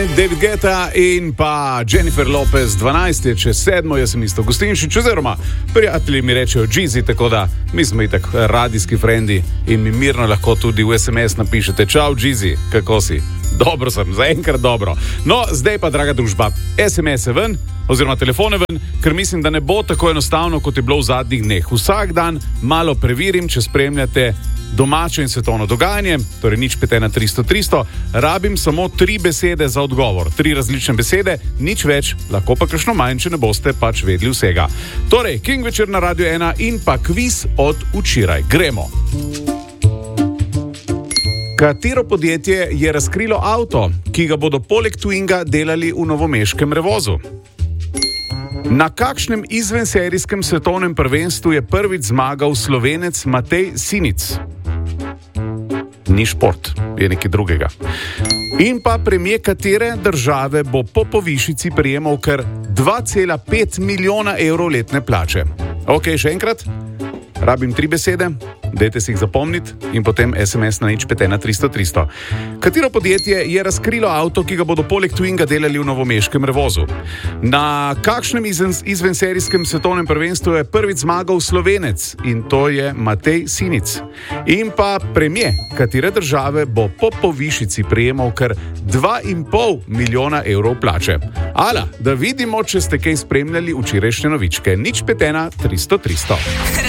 David Guetta in pa Jennifer Lopez, 12 je čez 7, jaz sem isto Gostinšič, oziroma prijatelji mi rečejo Jeezy, tako da mi smo itak radijski frendi in mi mirno lahko tudi v SMS napišete: Čau Jeezy, kako si? Dobro sem, zaenkrat dobro. No, zdaj pa, draga družba, SMS-e ven, oziroma telefone ven, ker mislim, da ne bo tako enostavno, kot je bilo v zadnjih dneh. Vsak dan malo preverim, če spremljate domače in svetovno dogajanje, torej 051 300 300, rabim samo 3 besede za odgovor, 3 različne besede, nič več, lahko pa kakšno manj, če ne boste pač vedeli vsega. Torej, King večer na Radio 1 in pa kviz od včeraj. Gremo! Katero podjetje je razkrilo avto, ki ga bodo poleg Twinga delali v novomeškem Revozu? Na kakšnem izvenserijskem svetovnem prvenstvu je prvič zmagal Slovenec Matej Sinic? Ni šport, je nekaj drugega. In pa premier katere države bo po povišici prejemal kar 2,5 milijona evrov letne plače? Ok, še enkrat. Rabim 3 besede, dajte si jih zapomniti in potem SMS na 051 300 300. Katero podjetje je razkrilo avto, ki ga bodo poleg Twinga delali v novomeškem Revozu? Na kakšnem izvenserijskem svetovnem prvenstvu je prvič zmagal Slovenec in to je Matej Sinic? In pa premier katere države bo po povišici prejemal kar 2,5 milijona evrov plače? Ala, da vidimo, če ste kaj spremljali včerajšnje novičke. 051 300 300.